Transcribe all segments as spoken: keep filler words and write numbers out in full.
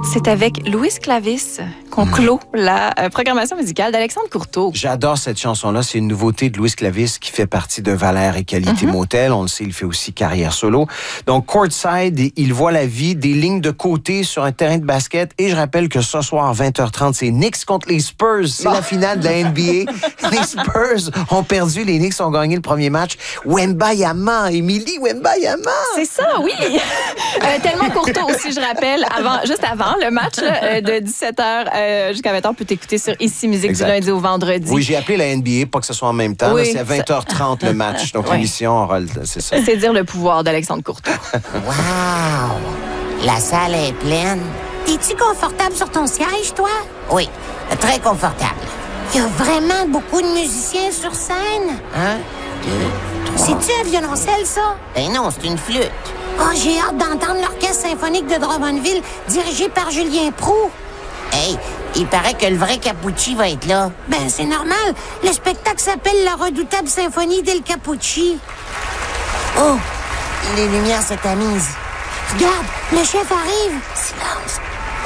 C'est avec Louis Clavis qu'on clôt la euh, programmation musicale d'Alexandre Courteau. J'adore cette chanson-là. C'est une nouveauté de Louis Clavis qui fait partie de Valère et Qualité mm-hmm. Motel. On le sait, il fait aussi carrière solo. Donc, courtside, il voit la vie, des lignes de côté sur un terrain de basket. Et je rappelle que ce soir, vingt heures trente, c'est Knicks contre les Spurs. C'est bon. La finale de la N B A. Les Spurs ont perdu. Les Knicks ont gagné le premier match. Wembayama, Émilie Wembayama. C'est ça, oui. euh, tellement Courteau aussi, je rappelle, avant, juste avant le match là, de dix-sept heures euh, jusqu'à vingt heures, peut t'écouter sur Ici Musique exact. Du lundi au vendredi. Oui, j'ai appelé la N B A, pas que ce soit en même temps. Oui, là, c'est à vingt heures trente le match. Donc, oui. L'émission aura le... C'est ça. C'est dire le pouvoir d'Alexandre Courteau. Wow! La salle est pleine. T'es-tu confortable sur ton siège, toi? Oui, très confortable. Il y a vraiment beaucoup de musiciens sur scène. Un, deux, trois... C'est-tu un violoncelle, ça? Ben non, c'est une flûte. Oh, j'ai hâte d'entendre l'Orchestre symphonique de Drummondville, dirigé par Julien Proulx. Hey, il paraît que le vrai Capucci va être là. Ben, c'est normal. Le spectacle s'appelle La redoutable symphonie del Capucci. Oh, les lumières se tamisent. Regarde, le chef arrive. Silence.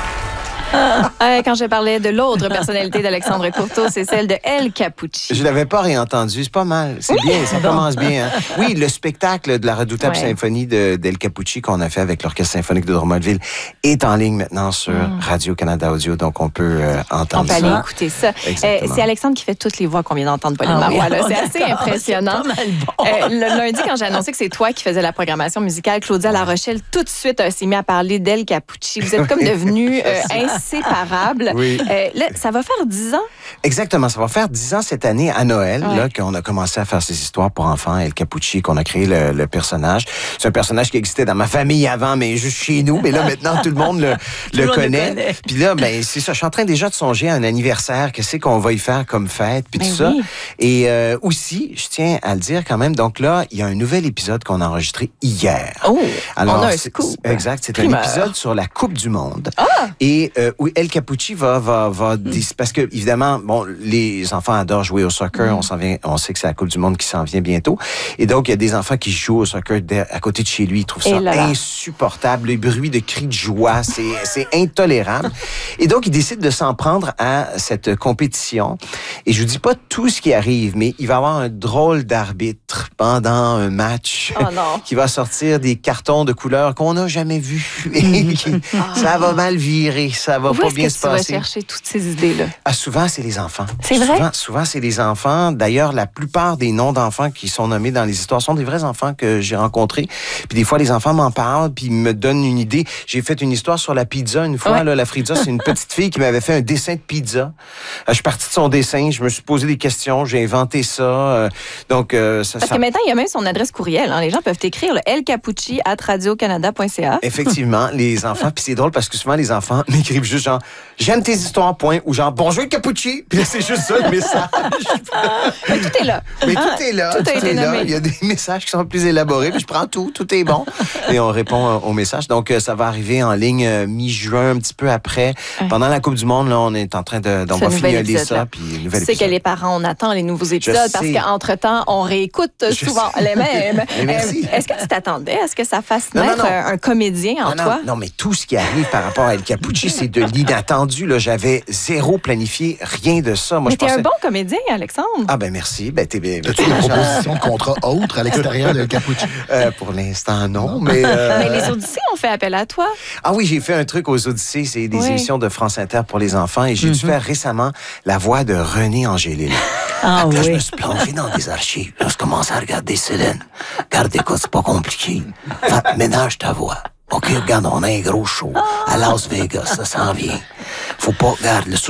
Ah, euh, quand je parlais de l'autre personnalité d'Alexandre Courteau, c'est celle de El Capucci. Je l'avais pas réentendu, c'est pas mal. C'est oui. bien, ça commence bien. Hein? Oui, le spectacle de la redoutable ouais. symphonie de, d'El Capucci qu'on a fait avec l'Orchestre symphonique de Drummondville est en ligne maintenant sur mm. Radio-Canada Audio, donc on peut euh, entendre ça. On peut aller écouter ça. Euh, c'est Alexandre qui fait toutes les voix qu'on vient d'entendre, Pauline ah, Marois. Oui. C'est assez impressionnant. C'est bon. euh, le lundi, quand j'ai annoncé que c'est toi qui faisais la programmation musicale, Claudia La Rochelle, tout de suite, euh, s'est mis à parler d'El Capucci. Vous êtes comme devenus euh, inséparables. Oui. Euh, là, ça va faire dix ans? Exactement, ça va faire dix ans cette année à Noël, ouais. là, qu'on a commencé à faire ces histoires pour enfants, El Capucci, qu'on a créé le, le personnage. C'est un personnage qui existait dans ma famille avant, mais juste chez nous. Mais là, maintenant, tout le monde le, le, le connaît. connaît. Puis là, ben, c'est ça. Je suis en train déjà de songer à un anniversaire. Qu'est-ce qu'on va y faire comme fête, puis tout oui. ça. Et euh, aussi, je tiens à le dire quand même, donc là, il y a un nouvel épisode qu'on a enregistré hier. Oh, alors, on a un scoop. Exact, c'est Primeur. Un épisode sur la Coupe du Monde. Ah! Et euh, où El Capucci va... va, va mm. parce que, évidemment, bon, les enfants adorent jouer au soccer. Mm. On s'en vient, on sait que c'est la Coupe du Monde qui s'en vient bientôt. Et donc, il y a des enfants qui jouent au soccer à côté de chez lui. Ils trouvent ça insupportable. Les bruits de cris de joie, c'est, c'est intolérable. Et donc, ils décident de s'en prendre à cette compétition. Et je vous dis pas tout ce qui arrive, mais il va y avoir un drôle d'arbitre pendant un match oh non. qui va sortir des cartons de couleur qu'on n'a jamais vus. Et qui, ah. Ça va mal virer. Ça va Où pas bien se passer. Tu vas chercher toutes ces idées-là? Ah, souvent, c'est les enfants. C'est vrai? Souvent, souvent, c'est les enfants. D'ailleurs, la plupart des noms d'enfants qui sont nommés dans les histoires sont des vrais enfants que j'ai rencontrés. Puis des fois, les enfants m'en parlent, puis ils me donnent une idée. J'ai fait une histoire sur la pizza une fois. Ouais. Là, la pizza, c'est une petite fille qui m'avait fait un dessin de pizza. Je suis parti de son dessin, je me suis posé des questions, j'ai inventé ça. Donc, euh, ça, Parce ça... que maintenant, il y a même son adresse courriel. Hein. Les gens peuvent écrire le elcapucci arobase radio canada point c a. Effectivement, les enfants. Puis c'est drôle parce que souvent, les enfants m'écrivent juste genre « J'aime tes histoires, point » ou genre « Bonjour, Capucci ». Puis là, c'est juste ça, le message. Mais tout est là. Mais hein? tout est là. Tout, tout a été est nommé. là. Il y a des messages qui sont plus élaborés. Puis je prends tout, tout est bon. Et on répond aux messages. Donc, ça va arriver en ligne euh, mi-juin, un petit peu après. Ouais. Pendant la Coupe du Monde, là, on est en train de... Donc, on va finaliser ça. Puis, nouvel c'est que les parents, on attend les nouveaux épisodes parce qu'entre-temps, on réécoute Je souvent sais. les mêmes. Merci. Euh, est-ce que tu t'attendais à ce que ça fasse non, naître non, non. Un, un comédien en non, toi? Non, non, mais tout ce qui arrive par rapport à El Capucci, c'est de l'inattendu. Là, j'avais zéro planifié, rien de ça. Moi, mais je t'es pensais... un bon comédien, Alexandre. Ah ben merci. Ben, t'es bien. As-tu une proposition de contrat autre à l'extérieur de El Capucci? Euh, pour l'instant, non. Mais, euh... mais les Odyssées ont fait appel à toi. Ah oui, j'ai fait un truc aux Odyssées. C'est des oui. émissions de France Inter pour les enfants. Et j'ai mm-hmm. dû faire récemment la voix de René Angélil. Ah là, oui. je me suis plongé dans des archives. Là, je commence à regarder Céline. Regarde, écoute, c'est pas compliqué. Fa, ménage ta voix. OK, regarde, on a un gros show à Las Vegas. Ça s'en vient. Faut pas, regarde, le